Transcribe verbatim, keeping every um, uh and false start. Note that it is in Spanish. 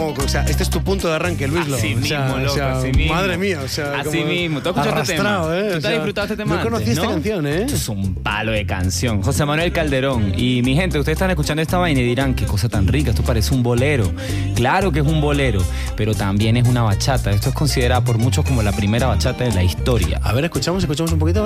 como, o sea, este es tu punto de arranque, Luislo. Así o sea, mismo, loco, o sea, así mismo. Madre mía, o sea, así como mismo. ¿Tú has escuchado este tema? arrastrado, ¿eh? ¿Tú O te sea, has disfrutado este tema no conocí antes, esta ¿no? canción, ¿eh? Esto es un palo de canción. José Manuel Calderón. Y mi gente, ustedes están escuchando esta vaina y dirán, qué cosa tan rica, esto parece un bolero. Claro que es un bolero, pero también es una bachata. Esto es considerado por muchos como la primera bachata de la historia. A ver, escuchamos, escuchamos un poquito.